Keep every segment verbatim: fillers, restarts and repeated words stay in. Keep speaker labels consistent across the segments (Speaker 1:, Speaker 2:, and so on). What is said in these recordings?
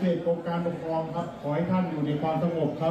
Speaker 1: ษกรมการปกครองครับขอให้ท่านอยู่ในความสงบครับ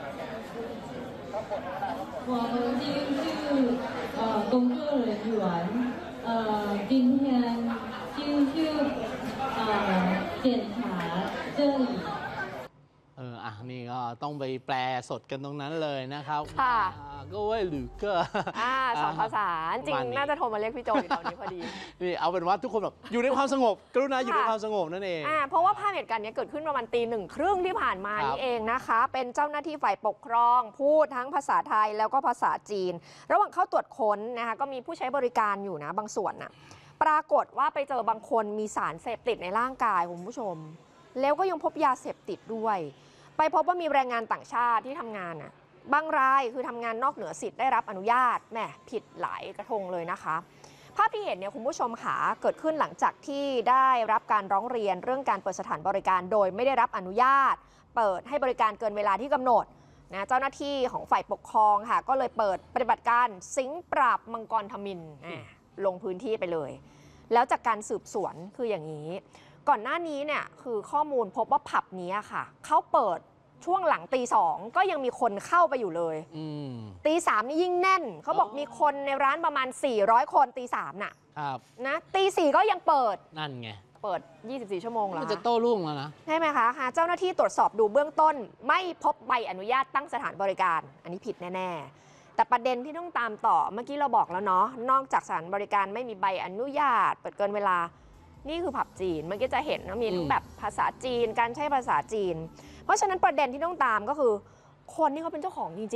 Speaker 2: 我们今是呃工作人员，呃今天进去呃检查这里。
Speaker 3: เอออ่ะนี่ก็ต้องไปแปลสดกันตรงนั้นเลยนะครับ
Speaker 4: ค่ะ
Speaker 3: ก็เว้ยหรือก็
Speaker 4: อ่าสอนภาษาจริงน่าจะโทรมาเรียกพี่โจอยู่ตอนนี้พอดี
Speaker 3: นี่เอาเป็นว่าทุกคนแบบอยู่ในความสงบกรุณาอยู่ในความสงบนั่นเอง
Speaker 4: อ่าเพราะว่าภาพเหตุการณ์นี้เกิดขึ้นประมาณตีหนึ่งครึ่งที่ผ่านมานี่เองนะคะ เป็นเจ้าหน้าที่ฝ่ายปกครองพูดทั้งภาษาไทยแล้วก็ภาษาจีน ระหว่างเข้าตรวจค้นนะคะก็มีผู้ใช้บริการอยู่นะบางส่วนน่ะปรากฏว่าไปเจอบางคนมีสารเสพติดในร่างกายคุณผู้ชมแล้วก็ยังพบยาเสพติดด้วยไปพบว่ามีแรงงานต่างชาติที่ทำงานน่ะบางรายคือทำงานนอกเหนือสิทธิ์ได้รับอนุญาตแหมผิดหลายกระทงเลยนะคะภาพที่เห็นเนี่ยคุณผู้ชมค่ะเกิดขึ้นหลังจากที่ได้รับการร้องเรียนเรื่องการเปิดสถานบริการโดยไม่ได้รับอนุญาตเปิดให้บริการเกินเวลาที่กำหนดนะเจ้าหน้าที่ของฝ่ายปกครองค่ะก็เลยเปิดปฏิบัติการสิงห์ปราบมังกรทมิฬลงพื้นที่ไปเลยแล้วจากการสืบสวนคืออย่างนี้ก่อนหน้านี้เนี่ยคือข้อมูลพบว่าผับนี้ค่ะเขาเปิดช่วงหลังตีสองก็ยังมีคนเข้าไปอยู่เลยตีสามนี่ยิ่งแน่นเขาบอกมีคนในร้านประมาณสี่ร้อยคนตีสามน่ะนะตีสี่ก็ยังเปิดนั่นไงเปิดยี่สิบสี่ชั่วโมงแล้วจะโต้รุ่งแล้วนะใช่ไหมคะเจ้าหน้าที่ตรวจสอบดูเบื้องต้นไม่พบใบอนุญาตตั้งสถานบริการอันนี้ผิดแน่ๆแต่ประเด็นที่ต้องตามต่อเมื่อกี้เราบอกแล้วเนาะนอกจากสถานบริการไม่มีใบอนุญาตเปิดเกินเวลานี่คือผับจีนเมื่อกี้จะเห็นนะมีทั้งแบบภาษาจีนการใช้ภาษาจีนเพราะฉะนั้นประเด็นที่ต้องตามก็คือคนที่เขาเป็นเจ้าของจริงๆ